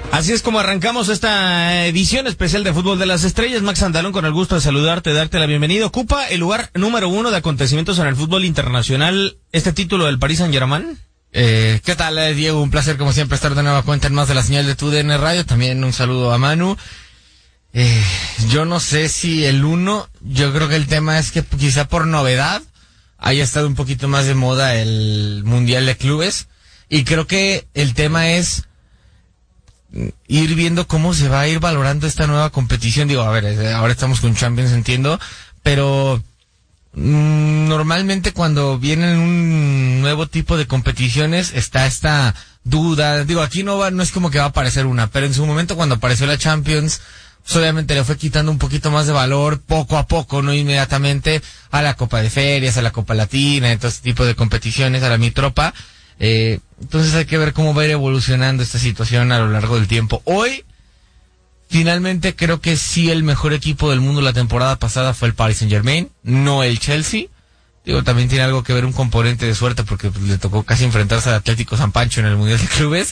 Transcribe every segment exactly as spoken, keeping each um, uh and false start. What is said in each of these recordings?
Así es como arrancamos esta edición especial de Fútbol de las Estrellas. Max Andalón, con el gusto de saludarte, darte la bienvenida. Ocupa el lugar número uno de acontecimientos en el fútbol internacional este título del Paris Saint-Germain. Eh, ¿Qué tal, eh, Diego? Un placer, como siempre, estar de nueva cuenta en más de la señal de tu D N Radio. También un saludo a Manu. Eh, yo no sé si el uno, yo creo que el tema es que quizá por novedad haya estado un poquito más de moda el Mundial de Clubes. Y creo que el tema es ir viendo cómo se va a ir valorando esta nueva competición. Digo, a ver, ahora estamos con Champions, entiendo, pero mmm, normalmente cuando vienen un nuevo tipo de competiciones está esta duda. Digo, aquí no va, no es como que va a aparecer una, pero en su momento cuando apareció la Champions, pues obviamente le fue quitando un poquito más de valor poco a poco, no inmediatamente, a la Copa de Ferias, a la Copa Latina, a todo este tipo de competiciones, a la Mitropa. Eh, entonces hay que ver cómo va a ir evolucionando esta situación a lo largo del tiempo. Hoy, finalmente creo que sí el mejor equipo del mundo la temporada pasada fue el Paris Saint-Germain, no el Chelsea. Digo, también tiene algo que ver un componente de suerte porque pues, le tocó casi enfrentarse al Atlético San Pancho en el Mundial de Clubes,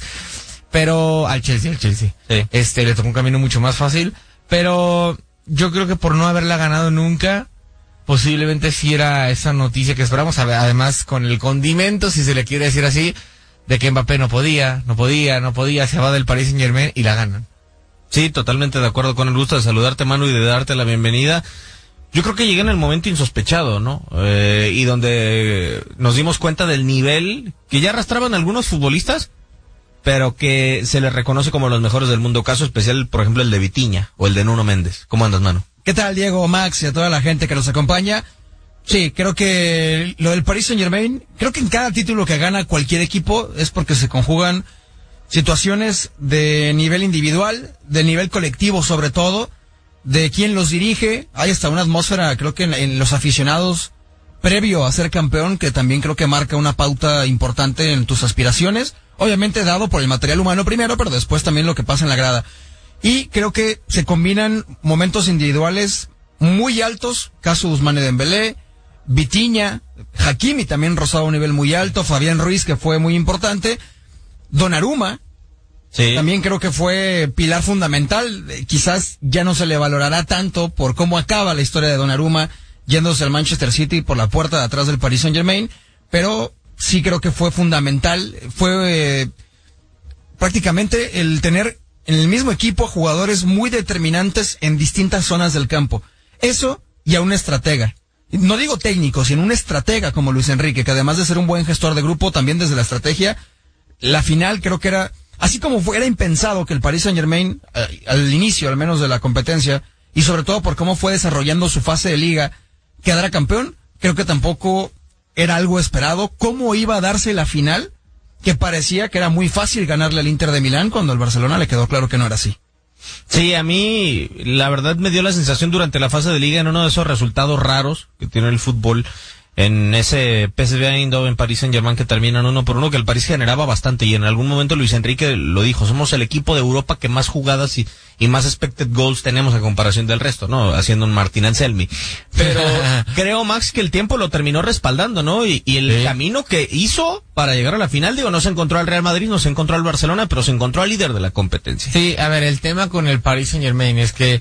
pero al Chelsea, al Chelsea. Sí. Este, le tocó un camino mucho más fácil, pero yo creo que por no haberla ganado nunca, posiblemente sí era esa noticia que esperamos, además con el condimento, si se le quiere decir así, de que Mbappé no podía, no podía, no podía, se va del Paris Saint-Germain y la ganan. Sí, totalmente de acuerdo, con el gusto de saludarte, Manu, y de darte la bienvenida. Yo creo que llegué en el momento insospechado, ¿no? Eh, y donde nos dimos cuenta del nivel que ya arrastraban algunos futbolistas, pero que se les reconoce como los mejores del mundo. Caso especial, por ejemplo, el de Vitinha o el de Nuno Méndez. ¿Cómo andas, Manu? ¿Qué tal, Diego, Max y a toda la gente que nos acompaña? Sí, creo que lo del Paris Saint-Germain, creo que en cada título que gana cualquier equipo es porque se conjugan situaciones de nivel individual, de nivel colectivo sobre todo, de quién los dirige. Hay hasta una atmósfera, creo que en, en los aficionados, previo a ser campeón, que también creo que marca una pauta importante en tus aspiraciones. Obviamente dado por el material humano primero, pero después también lo que pasa en la grada. Y creo que se combinan momentos individuales muy altos, caso Ousmane Dembélé, Vitinha, Hakimi también rozaba un nivel muy alto, Fabián Ruiz, que fue muy importante, Donnarumma, sí, también creo que fue pilar fundamental. Eh, quizás ya no se le valorará tanto por cómo acaba la historia de Donnarumma yéndose al Manchester City por la puerta de atrás del Paris Saint-Germain, pero sí creo que fue fundamental, fue eh, prácticamente el tener en el mismo equipo jugadores muy determinantes en distintas zonas del campo. Eso y a un estratega. No digo técnico, sino un estratega como Luis Enrique, que además de ser un buen gestor de grupo, también desde la estrategia, la final creo que era, así como fue, era impensado que el Paris Saint-Germain, eh, al inicio al menos de la competencia, y sobre todo por cómo fue desarrollando su fase de liga, quedara campeón, creo que tampoco era algo esperado. ¿Cómo iba a darse la final? Que parecía que era muy fácil ganarle al Inter de Milán, cuando al Barcelona le quedó claro que no era así. Sí, a mí la verdad me dio la sensación durante la fase de liga, en uno de esos resultados raros que tiene el fútbol, en ese P S V Eindhoven Paris Saint-Germain que terminan uno por uno, que el París generaba bastante, y en algún momento Luis Enrique lo dijo: somos el equipo de Europa que más jugadas y, y más expected goals tenemos a comparación del resto, ¿no? Haciendo un Martín Anselmi. Pero creo, Max, que el tiempo lo terminó respaldando, ¿no? Y, y el sí. camino que hizo para llegar a la final, digo, no se encontró al Real Madrid, no se encontró al Barcelona, pero se encontró al líder de la competencia. Sí, a ver, el tema con el Paris Saint-Germain es que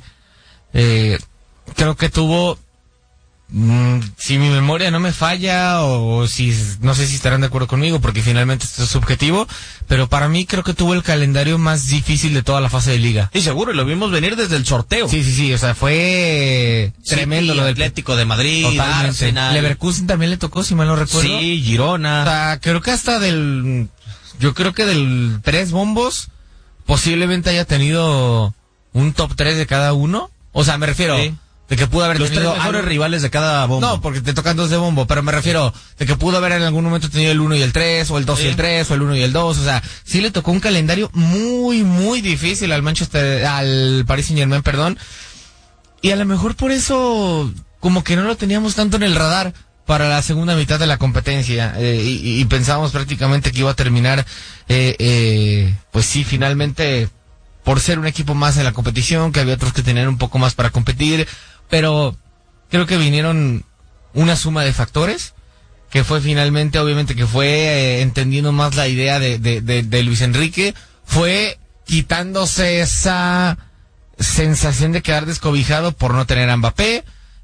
eh, creo que tuvo, Mm, si mi memoria no me falla, o, o si, no sé si estarán de acuerdo conmigo, porque finalmente esto es subjetivo, pero para mí creo que tuvo el calendario más difícil de toda la fase de liga. Sí, seguro, y lo vimos venir desde el sorteo. Sí, sí, sí, o sea, fue sí, tremendo lo del Atlético de Madrid, totalmente. Arsenal. Leverkusen también le tocó, si mal no recuerdo. Sí, Girona. O sea, creo que hasta del, yo creo que del tres bombos, posiblemente haya tenido un top tres de cada uno. O sea, me refiero... Sí. De que pudo haber los tenido tres mejores algo... rivales de cada bombo. No, porque te tocan dos de bombo, pero me refiero de que pudo haber en algún momento tenido el uno y el tres, o el dos sí. y el tres, o el uno y el dos, o sea, sí le tocó un calendario muy, muy difícil al Manchester, al Paris Saint-Germain, perdón, y a lo mejor por eso, como que no lo teníamos tanto en el radar para la segunda mitad de la competencia, eh, y, y pensábamos prácticamente que iba a terminar, eh, eh, pues sí, finalmente, por ser un equipo más en la competición, que había otros que tenían un poco más para competir, pero creo que vinieron una suma de factores, que fue finalmente, obviamente, que fue eh, entendiendo más la idea de, de, de, de Luis Enrique, fue quitándose esa sensación de quedar descobijado por no tener a Mbappé,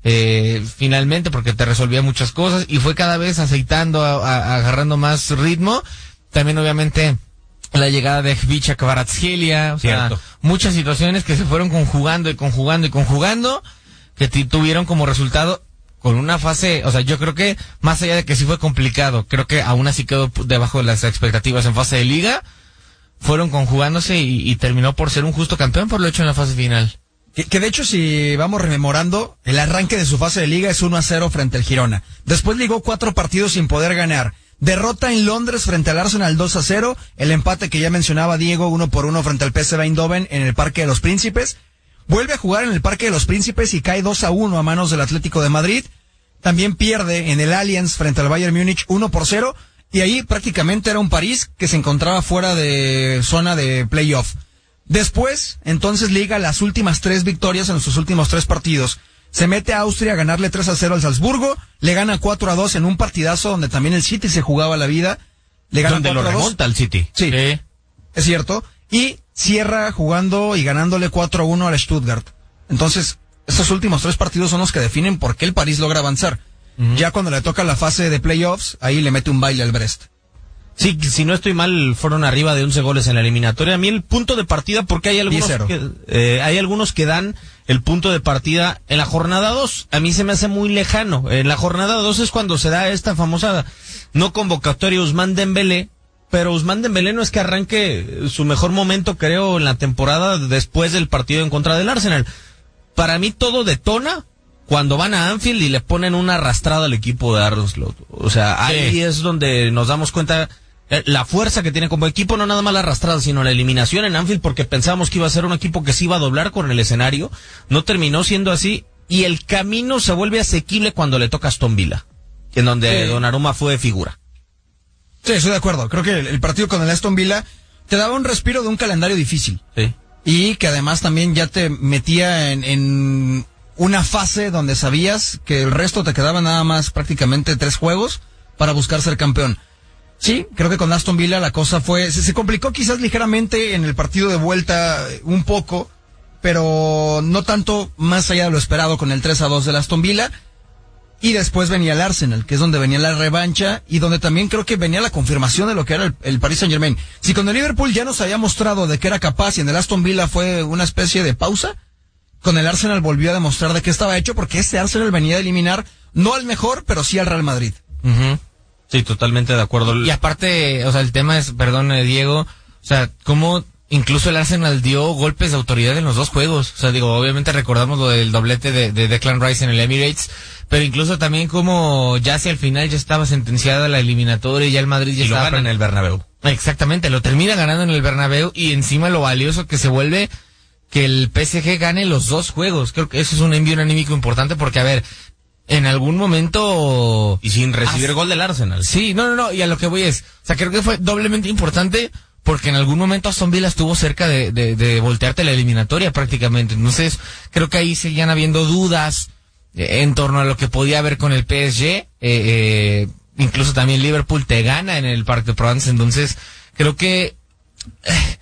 eh, finalmente, porque te resolvía muchas cosas, y fue cada vez aceitando, a, a, agarrando más ritmo. También, obviamente, la llegada de Khvicha Kvaratskhelia, o sea, Cierto. muchas situaciones que se fueron conjugando y conjugando y conjugando, que t- tuvieron como resultado con una fase, o sea, yo creo que más allá de que sí fue complicado, creo que aún así quedó p- debajo de las expectativas en fase de liga, fueron conjugándose y, y terminó por ser un justo campeón por lo hecho en la fase final. Que, que de hecho, si vamos rememorando, el arranque de su fase de liga es uno a cero frente al Girona. Después ligó cuatro partidos sin poder ganar. Derrota en Londres frente al Arsenal dos a cero. El empate que ya mencionaba Diego, uno por uno frente al P S V Eindhoven en el Parque de los Príncipes. Vuelve a jugar en el Parque de los Príncipes y cae dos a uno a manos del Atlético de Madrid. También pierde en el Allianz frente al Bayern Múnich uno por cero. Y ahí prácticamente era un París que se encontraba fuera de zona de playoff. Después, entonces liga las últimas tres victorias en sus últimos tres partidos. Se mete a Austria a ganarle tres a cero al Salzburgo, le gana cuatro a dos en un partidazo donde también el City se jugaba la vida. Le gana Donde lo cuatro a dos. remonta al City. Sí, Sí. es cierto. Y cierra jugando y ganándole cuatro a uno al Stuttgart. Entonces, estos últimos tres partidos son los que definen por qué el París logra avanzar. Uh-huh. Ya cuando le toca la fase de playoffs, ahí le mete un baile al Brest. Sí, si no estoy mal, fueron arriba de once goles en la eliminatoria. A mí el punto de partida, porque hay algunos que, eh, hay algunos que dan el punto de partida en la jornada dos. A mí se me hace muy lejano. En la jornada dos es cuando se da esta famosa no convocatoria Ousmane Dembélé, pero Ousmane Dembélé no es que arranque su mejor momento, creo, en la temporada después del partido en contra del Arsenal. Para mí todo detona cuando van a Anfield y le ponen una arrastrada al equipo de Arne Slot. O sea, sí. Ahí es donde nos damos cuenta la fuerza que tiene como equipo, no nada más la arrastrada, sino la eliminación en Anfield, porque pensábamos que iba a ser un equipo que se iba a doblar con el escenario. No terminó siendo así, y el camino se vuelve asequible cuando le toca a Aston Villa, en donde sí. Donnarumma fue figura. Sí, estoy de acuerdo. Creo que el partido con el Aston Villa te daba un respiro de un calendario difícil. Sí. Y que además también ya te metía en, en una fase donde sabías que el resto te quedaba nada más prácticamente tres juegos para buscar ser campeón. Sí, creo que con Aston Villa la cosa fue, se, se complicó quizás ligeramente en el partido de vuelta un poco, pero no tanto más allá de lo esperado con el tres a dos del Aston Villa. Y después venía el Arsenal, que es donde venía la revancha y donde también creo que venía la confirmación de lo que era el, el Paris Saint-Germain. Si con el Liverpool ya nos había mostrado de que era capaz y en el Aston Villa fue una especie de pausa, con el Arsenal volvió a demostrar de qué estaba hecho, porque este Arsenal venía a eliminar no al mejor, pero sí al Real Madrid. Uh-huh. Sí, totalmente de acuerdo. Y aparte, o sea, el tema es, perdón, eh, Diego, o sea, cómo incluso el Arsenal dio golpes de autoridad en los dos juegos. O sea, digo, obviamente recordamos lo del doblete de, de Declan Rice en el Emirates, pero incluso también como ya hacia el final ya estaba sentenciada la eliminatoria y ya el Madrid ya y estaba... lo gana en el Bernabéu. Exactamente, lo termina ganando en el Bernabéu y encima lo valioso que se vuelve que el P S G gane los dos juegos. Creo que eso es un envío anímico importante porque, a ver, en algún momento... Y sin recibir as... gol del Arsenal. Sí, no, no, no, y a lo que voy es, o sea, creo que fue doblemente importante porque en algún momento Aston Villa estuvo cerca de, de, de voltearte la eliminatoria prácticamente. Entonces, creo que ahí seguían habiendo dudas eh, en torno a lo que podía haber con el P S G. Eh, eh, incluso también Liverpool te gana en el Parc de Provence. Entonces, creo que... Eh,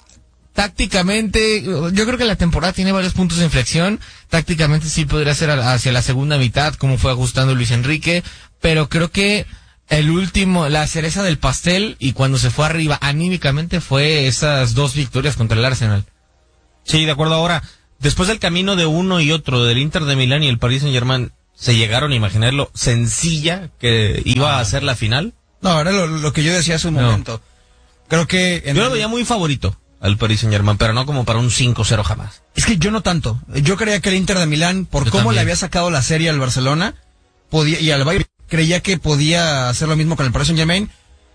tácticamente, yo creo que la temporada tiene varios puntos de inflexión. Tácticamente sí podría ser hacia la segunda mitad, como fue ajustando Luis Enrique, pero creo que el último, la cereza del pastel, y cuando se fue arriba anímicamente, fue esas dos victorias contra el Arsenal. Sí, de acuerdo. Ahora, después del camino de uno y otro, del Inter de Milán y el Paris Saint-Germain, ¿se llegaron a imaginar lo sencilla que iba a ser la final? No, era lo, lo que yo decía hace un no. momento. Creo que... En yo el... lo veía muy favorito al Paris Saint-Germain, pero no como para un cinco cero jamás. Es que yo no tanto. Yo creía que el Inter de Milán, por yo cómo también le había sacado la serie al Barcelona, podía, y al Bayern, creía que podía hacer lo mismo con el Paris Saint-Germain,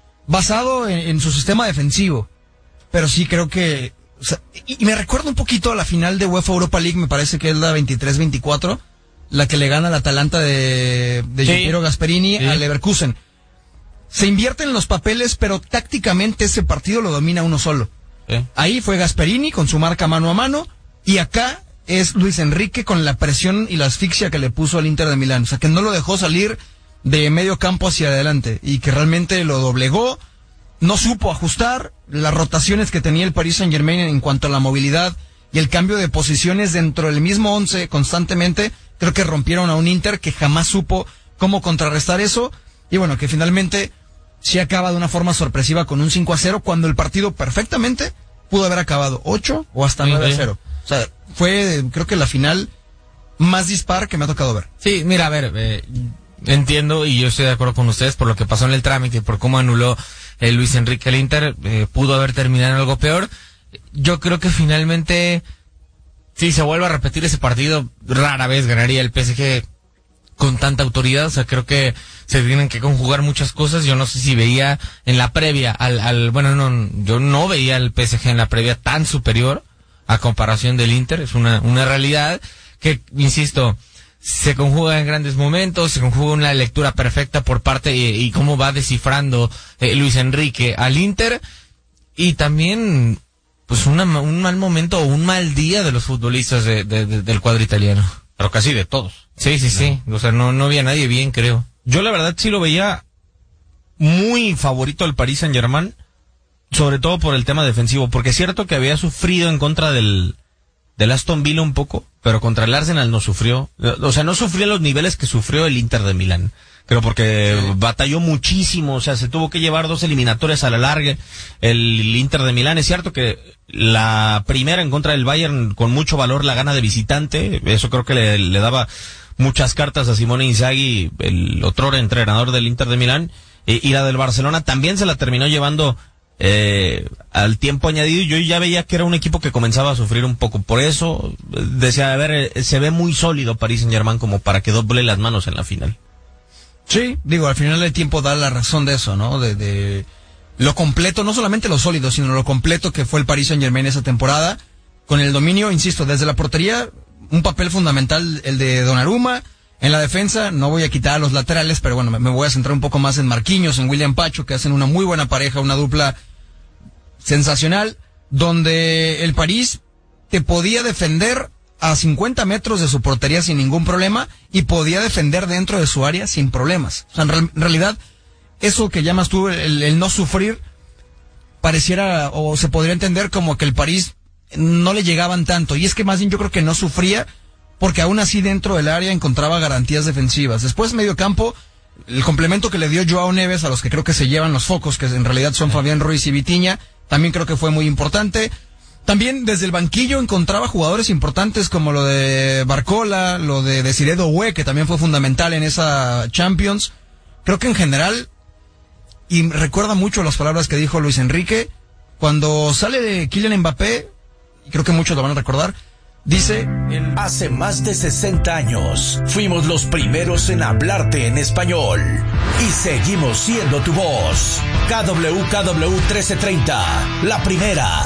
basado en, en su sistema defensivo. Pero sí creo que... O sea, y, y me recuerda un poquito a la final de UEFA Europa League, me parece que es la veintitrés veinticuatro, la que le gana al Atalanta de, de sí. Gianpiero Gasperini sí. al Leverkusen. Se invierten los papeles, pero tácticamente ese partido lo domina uno solo. ¿Eh? Ahí fue Gasperini con su marca mano a mano, y acá es Luis Enrique con la presión y la asfixia que le puso al Inter de Milán. O sea, que no lo dejó salir de medio campo hacia adelante y que realmente lo doblegó. no supo ajustar las rotaciones que tenía el Paris Saint-Germain en cuanto a la movilidad y el cambio de posiciones dentro del mismo once constantemente. Creo que rompieron a un Inter que jamás supo cómo contrarrestar eso. Y bueno, que finalmente sí acaba de una forma sorpresiva con un cinco a cero, cuando el partido perfectamente pudo haber acabado ocho o hasta nueve a cero. O sea, fue, creo que la final más dispar que me ha tocado ver. Sí, mira, a ver, eh, entiendo y yo estoy de acuerdo con ustedes por lo que pasó en el trámite, por cómo anuló eh, Luis Enrique el Inter, eh, pudo haber terminado en algo peor. Yo creo que finalmente, si se vuelve a repetir ese partido, rara vez ganaría el P S G con tanta autoridad. O sea, creo que se tienen que conjugar muchas cosas. Yo no sé si veía en la previa al, al bueno, no, yo no veía al P S G en la previa tan superior a comparación del Inter. Es una, una realidad que, insisto, se conjuga en grandes momentos, se conjuga una lectura perfecta por parte y, y cómo va descifrando eh, Luis Enrique al Inter, y también pues una, un mal momento o un mal día de los futbolistas de, de, de, del cuadro italiano. Pero casi de todos. Sí, sí, sí. O sea, no, no había nadie bien, creo. Yo la verdad sí lo veía muy favorito al Paris Saint-Germain, sobre todo por el tema defensivo, porque es cierto que había sufrido en contra del, del Aston Villa un poco, pero contra el Arsenal no sufrió. O sea, no sufrió los niveles que sufrió el Inter de Milán. Creo porque sí. batalló muchísimo, o sea, se tuvo que llevar dos eliminatorias a la larga el Inter de Milán. Es cierto que la primera en contra del Bayern con mucho valor la gana de visitante, eso creo que le, le daba muchas cartas a Simone Inzaghi, el otro entrenador del Inter de Milán, y, y la del Barcelona también se la terminó llevando eh, al tiempo añadido. Yo ya veía que era un equipo que comenzaba a sufrir un poco, por eso decía, a ver, se ve muy sólido Paris Saint-Germain como para que doble las manos en la final. Sí, digo, al final el tiempo da la razón de eso, ¿no? De, de lo completo, no solamente lo sólido, sino lo completo que fue el Paris Saint-Germain esa temporada, con el dominio, insisto, desde la portería, un papel fundamental el de Donnarumma. En la defensa, no voy a quitar a los laterales, pero bueno, me, me voy a centrar un poco más en Marquinhos, en William Pacho, que hacen una muy buena pareja, una dupla sensacional, donde el París te podía defender a cincuenta metros de su portería sin ningún problema y podía defender dentro de su área sin problemas. O sea, en, real, en realidad, eso que llamas tú el, el no sufrir, pareciera o se podría entender como que el París no le llegaban tanto. Y es que más bien yo creo que no sufría porque aún así dentro del área encontraba garantías defensivas. Después, medio campo, el complemento que le dio Joao Neves a los que creo que se llevan los focos, que en realidad son Fabián Ruiz y Vitinha, también creo que fue muy importante. También desde el banquillo encontraba jugadores importantes como lo de Barcola, lo de Desiré Doué, que también fue fundamental en esa Champions. Creo que en general, y recuerda mucho las palabras que dijo Luis Enrique, cuando sale de Kylian Mbappé, y creo que muchos lo van a recordar, dice... El... Hace más de sesenta años, fuimos los primeros en hablarte en español. Y seguimos siendo tu voz. K W K W trece treinta, la primera.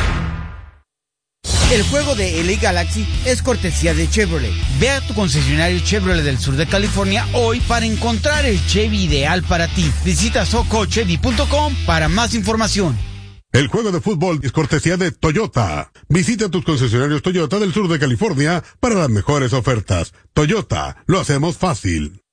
El juego de L A Galaxy es cortesía de Chevrolet. Ve a tu concesionario Chevrolet del sur de California hoy para encontrar el Chevy ideal para ti. Visita soco chevy punto com para más información. El juego de fútbol es cortesía de Toyota. Visita tus concesionarios Toyota del sur de California para las mejores ofertas. Toyota, lo hacemos fácil.